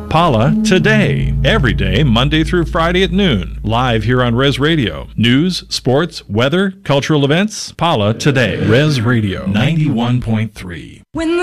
Paula Today. Every day, Monday through Friday at noon. Live here on Res Radio. News, sports, weather, cultural events. Paula Today. Res Radio 91.3.